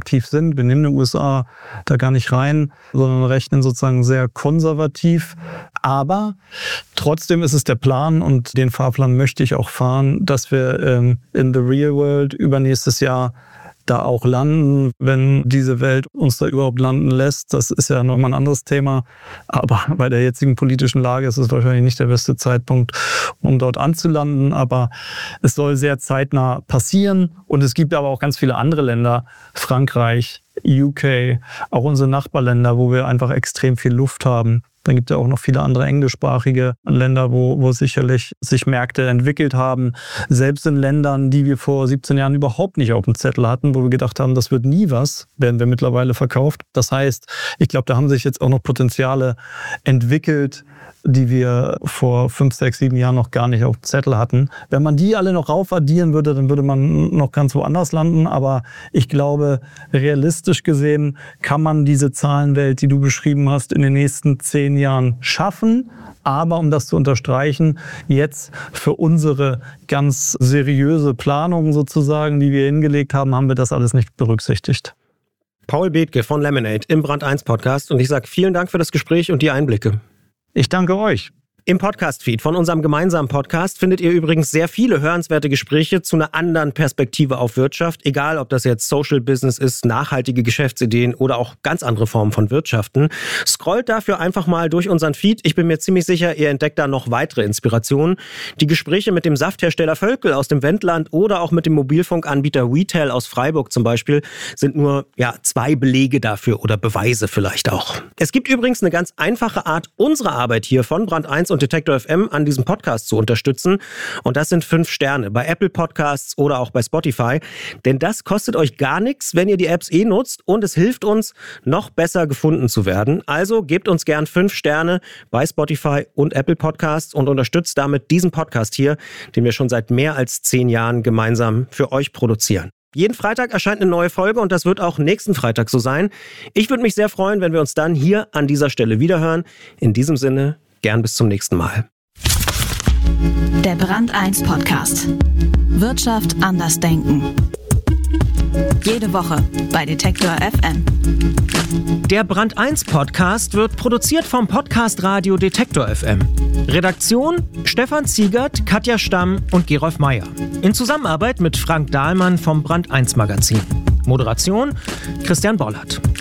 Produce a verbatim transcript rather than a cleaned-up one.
aktiv sind. Wir nehmen die U S A da gar nicht rein, sondern rechnen sozusagen sehr konservativ. Aber trotzdem ist es der Plan und den Fahrplan möchte ich auch fahren, dass wir ähm, in the real world übernächstes Jahr da auch landen, wenn diese Welt uns da überhaupt landen lässt. Das ist ja nochmal ein anderes Thema. Aber bei der jetzigen politischen Lage ist es wahrscheinlich nicht der beste Zeitpunkt, um dort anzulanden. Aber es soll sehr zeitnah passieren. Und es gibt aber auch ganz viele andere Länder, Frankreich, U K, auch unsere Nachbarländer, wo wir einfach extrem viel Luft haben. Dann gibt es ja auch noch viele andere englischsprachige Länder, wo, wo sicherlich sich Märkte entwickelt haben. Selbst in Ländern, die wir vor siebzehn Jahren überhaupt nicht auf dem Zettel hatten, wo wir gedacht haben, das wird nie was, werden wir mittlerweile verkauft. Das heißt, ich glaube, da haben sich jetzt auch noch Potenziale entwickelt, die wir vor fünf, sechs, sieben Jahren noch gar nicht auf dem Zettel hatten. Wenn man die alle noch raufaddieren würde, dann würde man noch ganz woanders landen. Aber ich glaube, realistisch gesehen kann man diese Zahlenwelt, die du beschrieben hast, in den nächsten zehn Jahren schaffen. Aber um das zu unterstreichen, jetzt für unsere ganz seriöse Planung sozusagen, die wir hingelegt haben, haben wir das alles nicht berücksichtigt. Paul Bethke von Lemonade im Brand eins Podcast. Und ich sage vielen Dank für das Gespräch und die Einblicke. Ich danke euch. Im Podcast-Feed von unserem gemeinsamen Podcast findet ihr übrigens sehr viele hörenswerte Gespräche zu einer anderen Perspektive auf Wirtschaft, egal ob das jetzt Social Business ist, nachhaltige Geschäftsideen oder auch ganz andere Formen von Wirtschaften. Scrollt dafür einfach mal durch unseren Feed. Ich bin mir ziemlich sicher, ihr entdeckt da noch weitere Inspirationen. Die Gespräche mit dem Safthersteller Völkel aus dem Wendland oder auch mit dem Mobilfunkanbieter WeTel aus Freiburg zum Beispiel sind nur ja zwei Belege dafür oder Beweise vielleicht auch. Es gibt übrigens eine ganz einfache Art, unsere Arbeit hier von Brand eins und Detektor F M an diesem Podcast zu unterstützen. Und das sind fünf Sterne bei Apple Podcasts oder auch bei Spotify. Denn das kostet euch gar nichts, wenn ihr die Apps eh nutzt und es hilft uns, noch besser gefunden zu werden. Also gebt uns gern fünf Sterne bei Spotify und Apple Podcasts und unterstützt damit diesen Podcast hier, den wir schon seit mehr als zehn Jahren gemeinsam für euch produzieren. Jeden Freitag erscheint eine neue Folge und das wird auch nächsten Freitag so sein. Ich würde mich sehr freuen, wenn wir uns dann hier an dieser Stelle wiederhören. In diesem Sinne, gern bis zum nächsten Mal. Der Brand eins Podcast. Wirtschaft anders denken. Jede Woche bei Detektor F M. Der Brand eins Podcast wird produziert vom Podcast Radio Detektor F M. Redaktion Stefan Ziegert, Katja Stamm und Gerolf Meyer. In Zusammenarbeit mit Frank Dahlmann vom Brand eins Magazin. Moderation Christian Bollert.